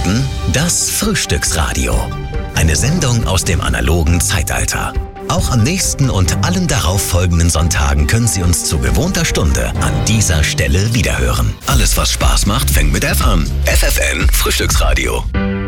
Minuten das Frühstücksradio. Eine Sendung aus dem analogen Zeitalter. Auch am nächsten und allen darauffolgenden Sonntagen können Sie uns zu gewohnter Stunde an dieser Stelle wiederhören. Alles, was Spaß macht, fängt mit F an. FFN Frühstücksradio.